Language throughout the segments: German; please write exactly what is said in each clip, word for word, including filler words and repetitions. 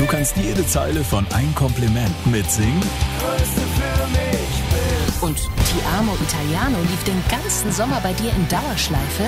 Du kannst jede Zeile von Ein Kompliment mitsingen. Und Ti amo Italiano lief den ganzen Sommer bei dir in Dauerschleife?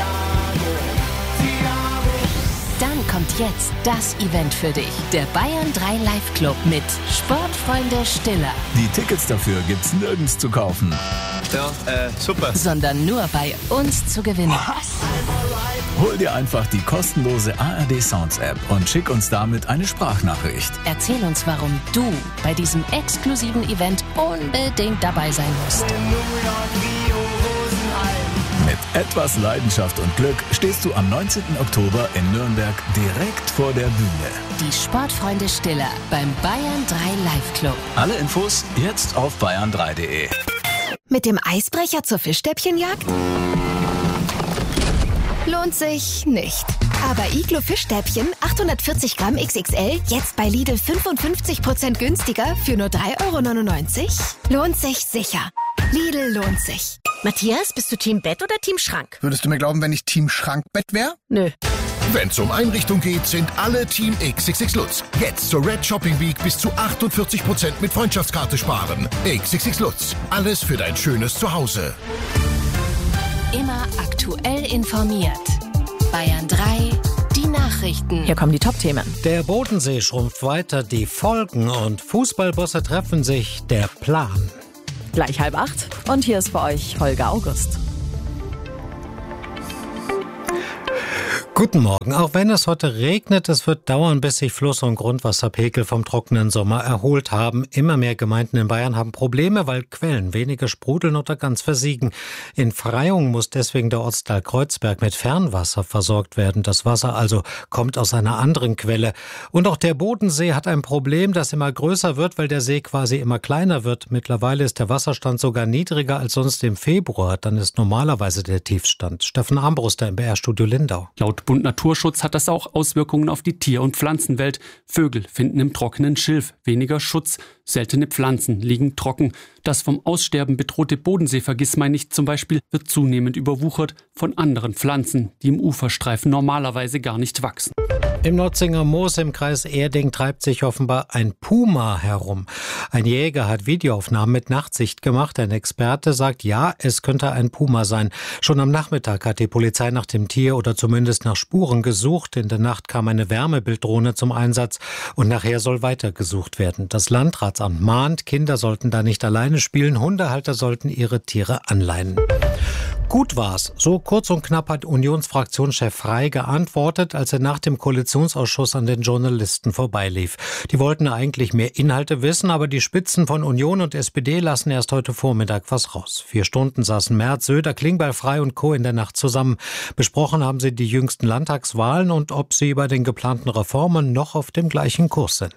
Dann kommt jetzt das Event für dich. Der Bayern drei Live Club mit Sportfreunde Stiller. Die Tickets dafür gibt's nirgends zu kaufen. Ja, äh, super. Sondern nur bei uns zu gewinnen. Was? Hol dir einfach die kostenlose A R D Sounds App und schick uns damit eine Sprachnachricht. Erzähl uns, warum du bei diesem exklusiven Event unbedingt dabei sein musst. Mit etwas Leidenschaft und Glück stehst du am neunzehnten Oktober in Nürnberg direkt vor der Bühne. Die Sportfreunde Stiller beim Bayern drei Live Club. Alle Infos jetzt auf bayern drei punkt de. Mit dem Eisbrecher zur Fischstäbchenjagd? Lohnt sich nicht. Aber Iglo Fischstäbchen achthundertvierzig Gramm X X L jetzt bei Lidl fünfundfünfzig Prozent günstiger für nur drei Euro neunundneunzig? Lohnt sich sicher. Lidl lohnt sich. Matthias, bist du Team Bett oder Team Schrank? Würdest du mir glauben, wenn ich Team Schrankbett wäre? Nö. Wenn's um Einrichtung geht, sind alle Team X X X Lutz. Jetzt zur Red Shopping Week bis zu achtundvierzig Prozent mit Freundschaftskarte sparen. X X X Lutz. Alles für dein schönes Zuhause. Immer aktuell informiert. Bayern drei, die Nachrichten. Hier kommen die Top-Themen. Der Bodensee schrumpft weiter, die Folgen und Fußballbosse treffen sich, der Plan. Gleich halb acht und hier ist für euch Holger August. Guten Morgen. Auch wenn es heute regnet, es wird dauern, bis sich Fluss- und Grundwasserpegel vom trockenen Sommer erholt haben. Immer mehr Gemeinden in Bayern haben Probleme, weil Quellen weniger sprudeln oder ganz versiegen. In Freyung muss deswegen der Ortsteil Kreuzberg mit Fernwasser versorgt werden. Das Wasser also kommt aus einer anderen Quelle. Und auch der Bodensee hat ein Problem, das immer größer wird, weil der See quasi immer kleiner wird. Mittlerweile ist der Wasserstand sogar niedriger als sonst im Februar. Dann ist normalerweise der Tiefstand. Steffen Armbruster im B R-Studio Lindau. Laut Bund Naturschutz hat das auch Auswirkungen auf die Tier- und Pflanzenwelt. Vögel finden im trockenen Schilf weniger Schutz. Seltene Pflanzen liegen trocken. Das vom Aussterben bedrohte Bodensee-Vergissmeinnicht zum Beispiel wird zunehmend überwuchert von anderen Pflanzen, die im Uferstreifen normalerweise gar nicht wachsen. Im Notzinger Moos im Kreis Erding treibt sich offenbar ein Puma herum. Ein Jäger hat Videoaufnahmen mit Nachtsicht gemacht. Ein Experte sagt, ja, es könnte ein Puma sein. Schon am Nachmittag hat die Polizei nach dem Tier oder zumindest nach Spuren gesucht. In der Nacht kam eine Wärmebilddrohne zum Einsatz und nachher soll weiter gesucht werden. Das Landratsamt mahnt, Kinder sollten da nicht alleine spielen, Hundehalter sollten ihre Tiere anleihen. Gut war's. So kurz und knapp hat Unionsfraktionschef Frey geantwortet, als er nach dem Koalitionsausschuss an den Journalisten vorbeilief. Die wollten eigentlich mehr Inhalte wissen, aber die Spitzen von Union und S P D lassen erst heute Vormittag was raus. Vier Stunden saßen Merz, Söder, Klingbeil, Frey und Co. in der Nacht zusammen. Besprochen haben sie die jüngsten Landtagswahlen und ob sie bei den geplanten Reformen noch auf dem gleichen Kurs sind.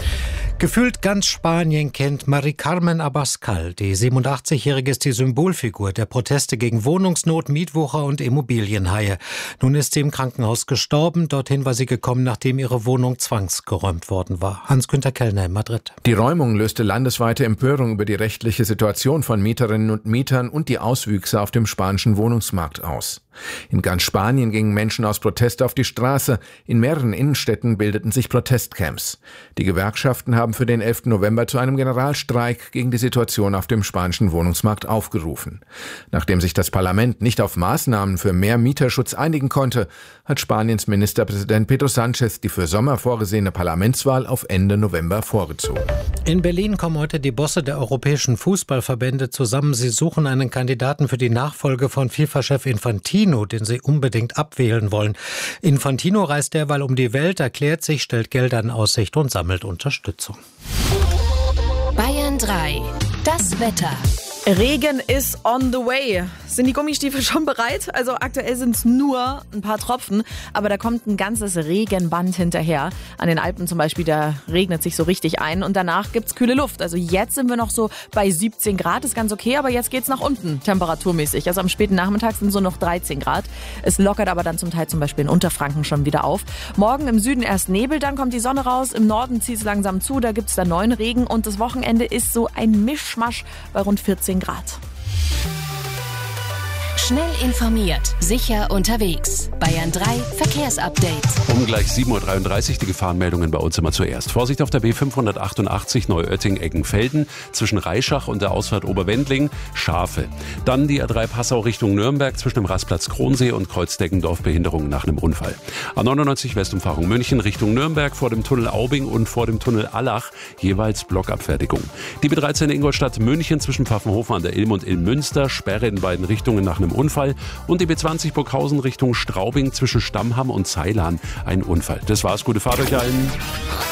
Gefühlt ganz Spanien kennt Mari Carmen Abascal. Die siebenundachtzigjährige ist die Symbolfigur der Proteste gegen Wohnungsnot, Mietwucher und Immobilienhaie. Nun ist sie im Krankenhaus gestorben. Dorthin war sie gekommen, nachdem ihre Wohnung zwangsgeräumt worden war. Hans-Günther Kellner in Madrid. Die Räumung löste landesweite Empörung über die rechtliche Situation von Mieterinnen und Mietern und die Auswüchse auf dem spanischen Wohnungsmarkt aus. In ganz Spanien gingen Menschen aus Protest auf die Straße. In mehreren Innenstädten bildeten sich Protestcamps. Die Gewerkschaften haben für den elften November zu einem Generalstreik gegen die Situation auf dem spanischen Wohnungsmarkt aufgerufen. Nachdem sich das Parlament nicht auf Maßnahmen für mehr Mieterschutz einigen konnte, hat Spaniens Ministerpräsident Pedro Sánchez die für Sommer vorgesehene Parlamentswahl auf Ende November vorgezogen. In Berlin kommen heute die Bosse der europäischen Fußballverbände zusammen. Sie suchen einen Kandidaten für die Nachfolge von FIFA-Chef Infantino, den sie unbedingt abwählen wollen. Infantino reist derweil um die Welt, erklärt sich, stellt Gelder in Aussicht und sammelt Unterstützung. Bayern drei, das Wetter. Regen is on the way. Sind die Gummistiefel schon bereit? Also aktuell sind es nur ein paar Tropfen, aber da kommt ein ganzes Regenband hinterher. An den Alpen zum Beispiel, da regnet sich so richtig ein und danach gibt's kühle Luft. Also jetzt sind wir noch so bei siebzehn Grad, ist ganz okay, aber jetzt geht's nach unten temperaturmäßig. Also am späten Nachmittag sind so noch dreizehn Grad. Es lockert aber dann zum Teil zum Beispiel in Unterfranken schon wieder auf. Morgen im Süden erst Nebel, dann kommt die Sonne raus. Im Norden zieht es langsam zu, da gibt's dann neuen Regen und das Wochenende ist so ein Mischmasch bei rund vierzehn Grad. Schnell informiert, sicher unterwegs. Bayern drei Verkehrsupdate. Um gleich sieben Uhr dreiunddreißig die Gefahrenmeldungen bei uns immer zuerst. Vorsicht auf der B fünfhundertachtundachtzig Neuötting-Eggenfelden zwischen Reischach und der Ausfahrt Oberwendling, Schafe. Dann die A drei Passau Richtung Nürnberg zwischen dem Rastplatz Kronsee und Kreuzdeggendorf, Behinderung nach einem Unfall. A neunundneunzig Westumfahrung München Richtung Nürnberg vor dem Tunnel Aubing und vor dem Tunnel Allach jeweils Blockabfertigung. Die B dreizehn Ingolstadt München zwischen Pfaffenhofen an der Ilm und Ilmünster, Sperre in beiden Richtungen nach einem Unfall. Und die B zwanzig Burghausen Richtung Straubing zwischen Stammham und Zeilan, ein Unfall. Das war's, gute Fahrt euch allen.